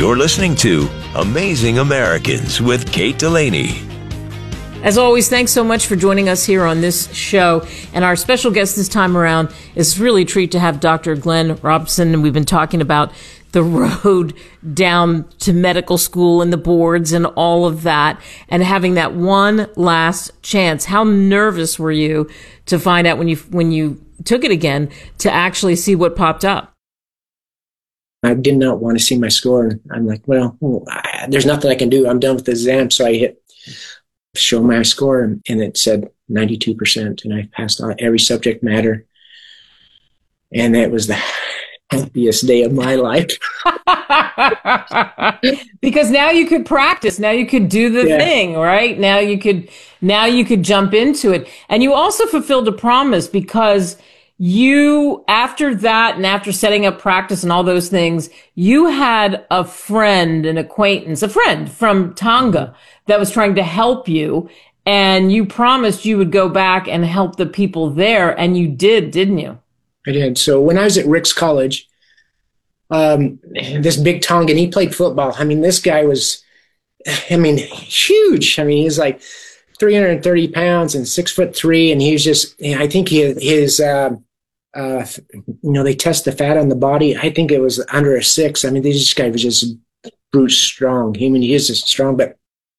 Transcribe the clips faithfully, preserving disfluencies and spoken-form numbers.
You're listening to Amazing Americans with Kate Delaney. As always, thanks so much for joining us here on this show. And our special guest this time around is really a treat to have Doctor Glenn Robson. And we've been talking about the road down to medical school and the boards and all of that, and having that one last chance. How nervous were you to find out when you when you took it again to actually see what popped up? I did not want to see my score. I'm like, well, I, there's nothing I can do. I'm done with the exam. So I hit show my score, and, and it said ninety-two percent, and I passed on every subject matter. And that was the happiest day of my life. Because now you could practice. Now you could do the yeah. thing, right? Now you could, now you could jump into it. And you also fulfilled a promise, because you, after that and after setting up practice and all those things, you had a friend, an acquaintance, a friend from Tonga that was trying to help you. And you promised you would go back and help the people there. And you did, didn't you? I did. So when I was at Rick's College, um, this big Tongan, he played football. I mean, this guy was, I mean, huge. I mean, he's like three hundred thirty pounds and six foot three. And he was just, I think he, his, uh, uh, you know, they test the fat on the body. I think it was under a six. I mean, this guy was just brute strong. I mean, he is just strong, but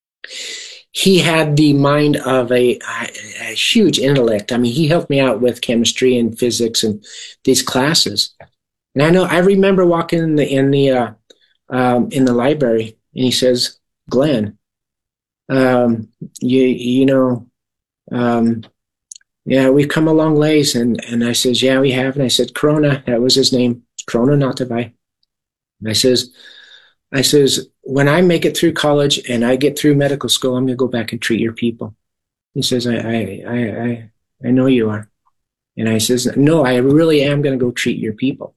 he had the mind of a, a, a huge intellect. I mean, he helped me out with chemistry and physics and these classes. And I know, I remember walking in the, in the, uh, um, in the library, and he says, Glenn, um, you, you know, um, yeah, we've come a long ways. And, and I says, yeah, we have. And I said, Corona, that was his name, Corona Natavai. And I says, I says, when I make it through college and I get through medical school, I'm going to go back and treat your people. He says, I, I, I, I, I know you are. And I says, no, I really am going to go treat your people.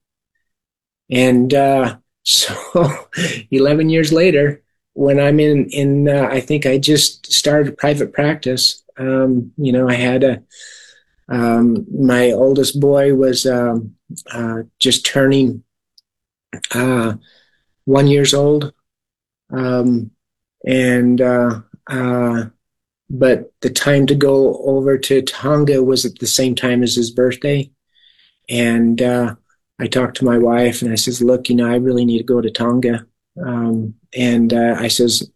And, uh, so eleven years later, when I'm in, in, uh, I think I just started private practice. Um, you know, I had a, um, my oldest boy was, um, uh, just turning, uh, one years old. Um, and, uh, uh, but the time to go over to Tonga was at the same time as his birthday. And, uh, I talked to my wife and I says, look, you know, I really need to go to Tonga. Um, and, uh, I says,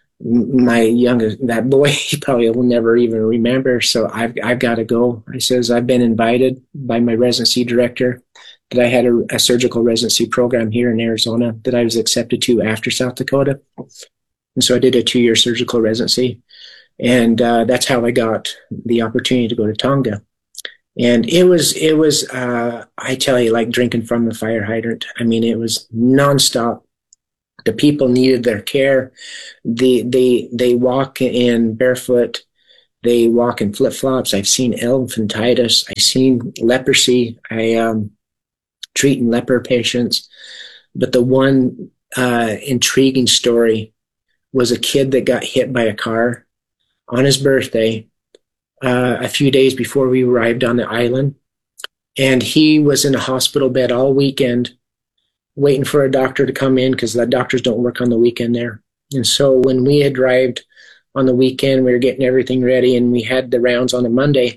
my youngest, that boy, he probably will never even remember. So I've, I've got to go. I says, I've been invited by my residency director that I had a, a surgical residency program here in Arizona that I was accepted to after South Dakota. And so I did a two-year surgical residency. And uh, that's how I got the opportunity to go to Tonga. And it was, it was, uh, I tell you, like drinking from the fire hydrant. I mean, it was nonstop. The people needed their care. They, they, they walk in barefoot. They walk in flip-flops. I've seen elephantitis. I've seen leprosy. I, um, treating leper patients. But the one, uh, intriguing story was a kid that got hit by a car on his birthday, uh, a few days before we arrived on the island. And he was in a hospital bed all weekend, waiting for a doctor to come in, because the doctors don't work on the weekend there. And so when we had arrived on the weekend, we were getting everything ready, and we had the rounds on a Monday.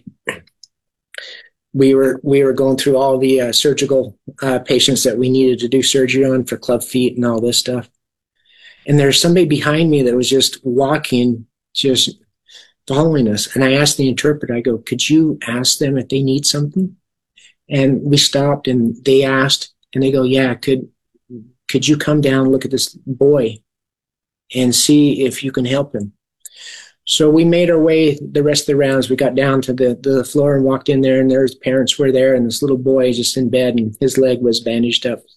We were we were going through all the uh, surgical uh, patients that we needed to do surgery on for club feet and all this stuff. And there's somebody behind me that was just walking, just following us. And I asked the interpreter, I go, could you ask them if they need something? And we stopped, and they asked, and they go, yeah, could could you come down and look at this boy and see if you can help him? So we made our way the rest of the rounds. We got down to the, the floor and walked in there, and their parents were there, and this little boy just in bed, and his leg was bandaged up.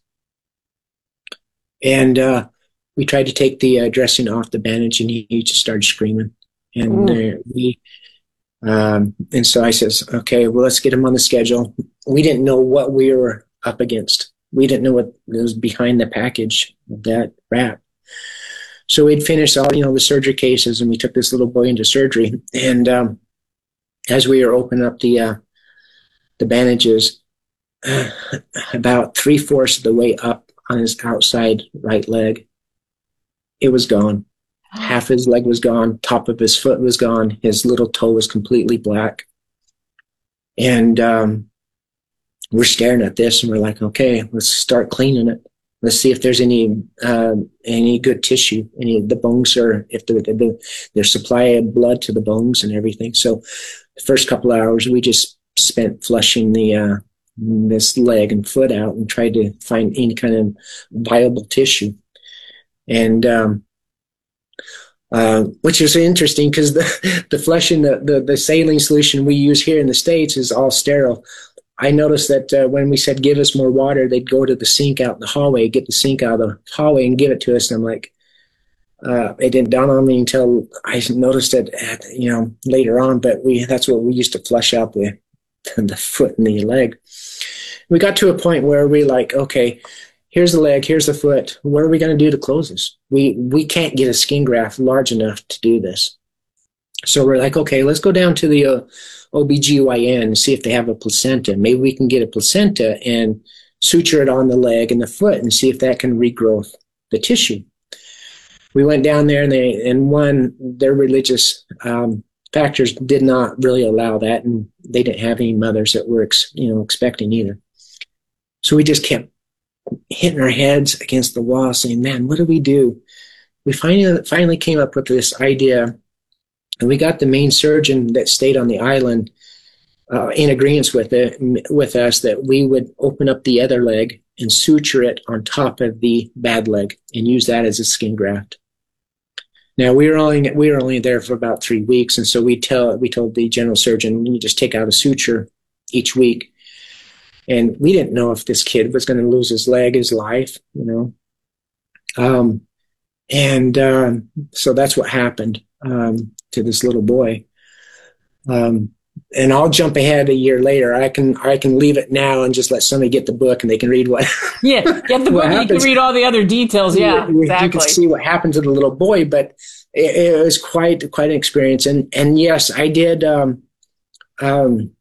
And uh, we tried to take the uh, dressing off the bandage, and he, he just started screaming. And uh, we, um, and so I says, okay, well, let's get him on the schedule. We didn't know what we were up against. We didn't know what was behind the package of that wrap. So we'd finished all, you know, the surgery cases, and we took this little boy into surgery. And um, as we were opening up the uh, the bandages, uh, about three-fourths of the way up on his outside right leg, it was gone. Half his leg was gone. Top of his foot was gone. His little toe was completely black. And um, we're staring at this, and we're like, okay, let's start cleaning it. Let's see if there's any uh, any good tissue. Any the bones are if the, the there's supply of blood to the bones and everything. So the first couple of hours, we just spent flushing the uh, this leg and foot out and tried to find any kind of viable tissue. And um, Uh, which is interesting because the, the flushing, the, the, the saline solution we use here in the States is all sterile. I noticed that uh, when we said give us more water, they'd go to the sink out in the hallway, get the sink out of the hallway and give it to us. And I'm like, uh, it didn't dawn on me until I noticed it, at, you know, later on. But we that's what we used to flush out the the foot and the leg. We got to a point where we like, okay, here's the leg, here's the foot. What are we going to do to close this? We we can't get a skin graft large enough to do this. So we're like, okay, let's go down to the uh, O B G Y N and see if they have a placenta. Maybe we can get a placenta and suture it on the leg and the foot and see if that can regrow the tissue. We went down there, and they and one, their religious um, factors did not really allow that, and they didn't have any mothers that were ex, you know expecting either. So we just kept hitting our heads against the wall saying, man, what do we do? We finally finally came up with this idea, and we got the main surgeon that stayed on the island uh, in agreement with it, with us that we would open up the other leg and suture it on top of the bad leg and use that as a skin graft. Now we were only we were only there for about three weeks, and so we tell we told the general surgeon, you just take out a suture each week. And we didn't know if this kid was going to lose his leg, his life, you know. Um, and um, so that's what happened um, to this little boy. Um, and I'll jump ahead a year later. I can I can leave it now and just let somebody get the book and they can read what. Yeah, get the book. And you can read all the other details. Yeah, you, exactly. You can see what happened to the little boy, but it, it was quite quite an experience. And and yes, I did um, um,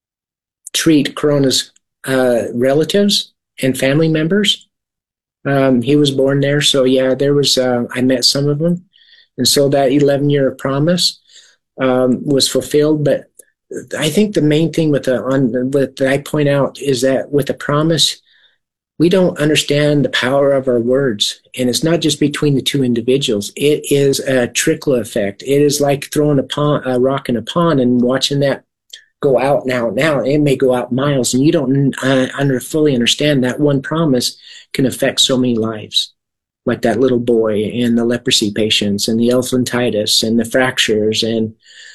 treat Corona's Uh, relatives and family members. Um, he was born there, so yeah, there was. Uh, I met some of them, and so that eleven-year promise um, was fulfilled. But I think the main thing with the on with that I point out is that with the promise, we don't understand the power of our words, and it's not just between the two individuals. It is a trickle effect. It is like throwing a, pond, a rock in a pond and watching that go out now, now. It may go out miles, and you don't uh, under, fully understand that one promise can affect so many lives, like that little boy and the leprosy patients and the elephantitis and the fractures and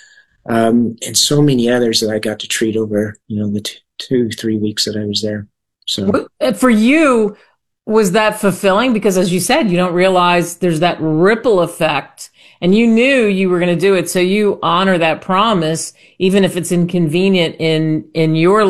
um, and so many others that I got to treat over, you know, the t- two, three weeks that I was there. So for you, was that fulfilling? Because as you said, you don't realize there's that ripple effect. And you knew you were going to do it, so you honor that promise, even if it's inconvenient in in your